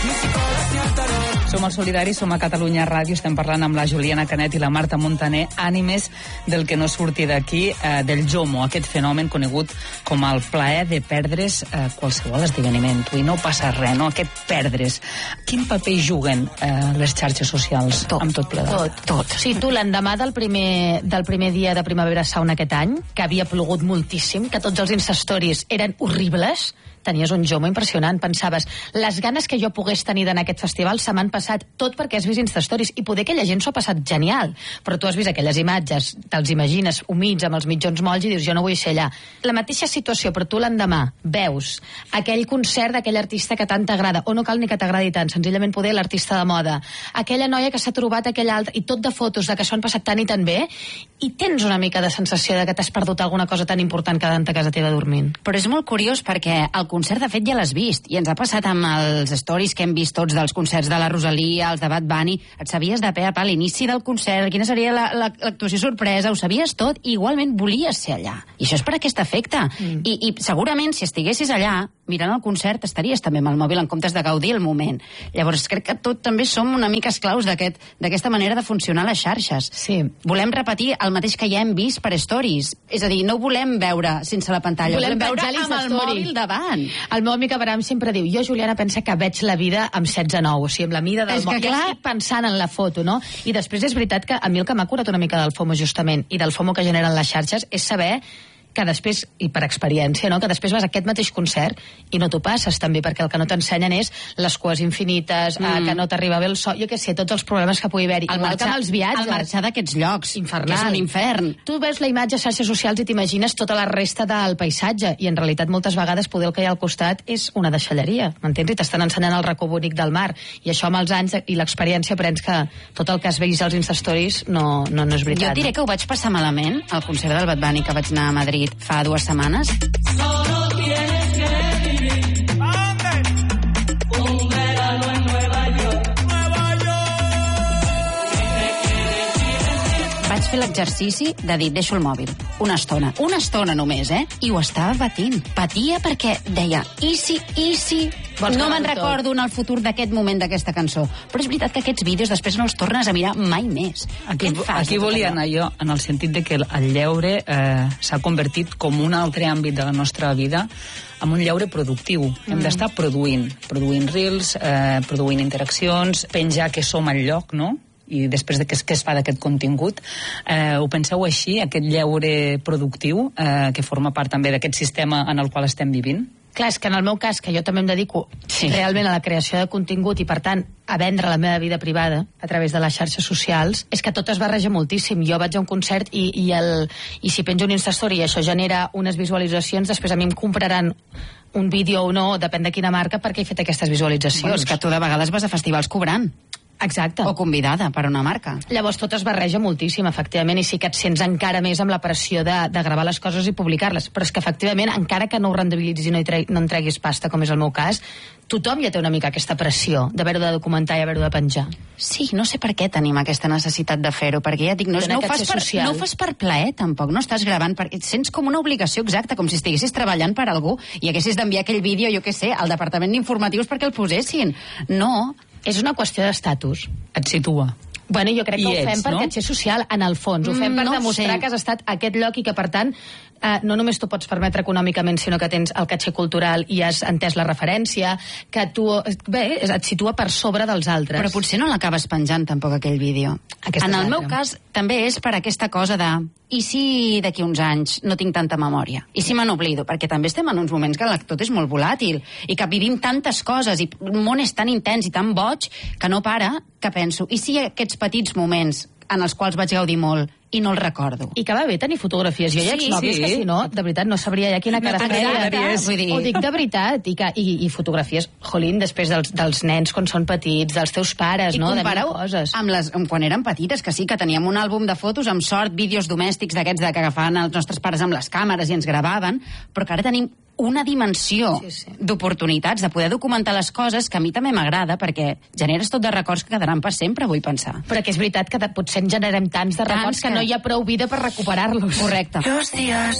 Som al Solidari, som a Catalunya Ràdio, estem parlant amb la Juliana Canet i la Marta Montaner, ànimes del que no surti d'aquí, del JOMO, aquest fenomen conegut com el plaer de perdre's qualsevol esdeveniment. I no passa res, no? Aquest perdre's. Quin paper hi juguen les xarxes socials amb tot plegat? Tot. O sigui, tu l'endemà del primer dia de Primavera Sound aquest any, que havia plogut moltíssim, que tots els instastories eren horribles, tenies un JOMO impressionant, pensaves, les ganes que jo pogués tenir d'anar a aquest festival se m'han passat tot perquè has vist instastories, i poder aquella gent s'ho ha passat genial, però tu has vist aquelles imatges, te'ls imagines humits amb els mitjons molls i dius, jo no vull ser allà. La mateixa situació, però tu l'endemà veus aquell concert d'aquell artista que tant t'agrada, o no cal ni que t'agradi tant, senzillament poder l'artista de moda, aquella noia que s'ha trobat aquella altra, i tot de fotos de que s'ho han passat tan i tan bé, i tens una mica de sensació de que t'has perdut alguna cosa tan important quedant a casa teva dormint. Però és molt curiós perquè el concert, de fet, ja l'has vist, i ens ha passat amb els stories que hem vist tots dels concerts de la Rosalia, els de Bad Bunny, et sabies de pe a pa l'inici del concert, quina seria l'actuació sorpresa, ho sabies tot, i igualment volies ser allà. I això és per aquest efecte. I segurament, si estiguessis allà, mirant el concert, estaries també amb el mòbil en comptes de gaudir el moment. Llavors, crec que tot també som una mica esclaus d'aquesta manera de funcionar les xarxes. Sí. Volem repetir el mateix que ja hem vist per stories. És a dir, no volem veure sense la pantalla, volem veure amb el mòbil davant. El meu amic Abraham sempre diu, jo, Juliana, pensa que veig la vida amb 16-9, o sigui, amb la mida del mòbil. Ja estic pensant en la foto, no? I després és veritat que a mi el que m'ha curat una mica del FOMO, justament, i del FOMO que generen les xarxes, és saber que després, i per experiència, no? Que després vas a aquest mateix concert i no t'ho passes també, perquè el que no t'ensenyen és les cues infinites, que no t'arriba bé el so, jo què sé, tots els problemes que pugui haver-hi. El marxar d'aquests llocs, infernal, que és un infern. Tu veus la imatge a xarxes socials i t'imagines tota la resta del paisatge, i en realitat moltes vegades poder el que hi ha al costat és una deixalleria, m'entens? I t'estan ensenyant el racó bonic del mar, i això amb els anys i l'experiència aprens que tot el que has vist als Instastories no és veritat. Jo et diré que ho vaig passar malament al concert del Bad Bunny que vaig anar a Madrid fa 2 setmanes. Vaig fer l'exercici de dir, deixo el mòbil una estona només, i ho estava patint. Patia perquè deia, i si no me'n recordo en el futur d'aquest moment d'aquesta cançó. Però és veritat que aquests vídeos després no els tornes a mirar mai més. Aquí volia anar jo, en el sentit de que el lleure s'ha convertit com un altre àmbit de la nostra vida en un lleure productiu. Hem d'estar produint reels, produint interaccions, penjar que som al lloc, no? I després de què es fa d'aquest contingut, ho penseu així, aquest lleure productiu que forma part també d'aquest sistema en el qual estem vivint? Clar, és que en el meu cas, que jo també em dedico realment a la creació de contingut i, per tant, a vendre la meva vida privada a través de les xarxes socials, és que tot es barreja moltíssim. Jo vaig a un concert i si penjo un Instastory i això genera unes visualitzacions, després a mi em compraran un vídeo o no, depèn de quina marca, perquè he fet aquestes visualitzacions. Bueno, és que tu de vegades vas a festivals cobrant. Exacte. O convidada per una marca. Llavors tot es barreja moltíssim, efectivament, i sí que et sents encara més amb la pressió de gravar les coses i publicar-les. Però és que, efectivament, encara que no ho rendibilitzis i no en treguis pasta, com és el meu cas, tothom ja té una mica aquesta pressió d'haver-ho de documentar i haver-ho de penjar. Sí, no sé per què tenim aquesta necessitat de fer-ho, perquè ja dic, no ho fas per plaer, tampoc, no estàs gravant, perquè et sents com una obligació exacta, com si estiguessis treballant per algú i haguessis d'enviar aquell vídeo, jo què sé, al departament d'informatius perquè el posessin. No. És una qüestió d'estatus. Et situa. Bueno, jo crec que ho fem per caché social, en el fons. Ho fem per demostrar que has estat a aquest lloc i que, per tant, no només t'ho pots permetre econòmicament, sinó que tens el caché cultural i has entès la referència, que tu, et situa per sobre dels altres. Però potser no l'acabes penjant tampoc aquell vídeo. En el meu cas també és per aquesta cosa de i si d'aquí uns anys no tinc tanta memòria? I si me n'oblido? Perquè també estem en uns moments que tot és molt volàtil i que vivim tantes coses i el món és tan intens i tan boig que no para, que penso, i si aquests petits moments en els quals vaig gaudir molt i no el recordo. I que va bé tenir fotografies. Jo hi ha exnòvios que si no, de veritat, no sabria ja quina cara feia. Ho dic de veritat. I fotografies, jolín, després dels nens quan són petits, dels teus pares, no? I compareu amb quan eren petites, que sí, que teníem un àlbum de fotos, amb sort, vídeos domèstics d'aquests que agafaven els nostres pares amb les càmeres i ens gravaven, però que ara tenim una dimensió d'oportunitats de poder documentar les coses que a mi també m'agrada, perquè generes tot de records que quedaran per sempre, vull pensar. Però que és veritat que potser en generem tants de records que no hi ha prou vida per recuperar-los. Correcte. Los días